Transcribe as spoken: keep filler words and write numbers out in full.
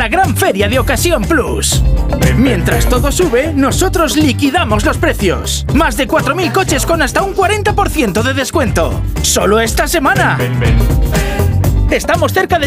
la gran feria de Ocasión Plus. Mientras todo sube, nosotros liquidamos los precios. Más de cuatro mil coches con hasta un cuarenta por ciento de descuento. ¡Solo esta semana! Estamos cerca de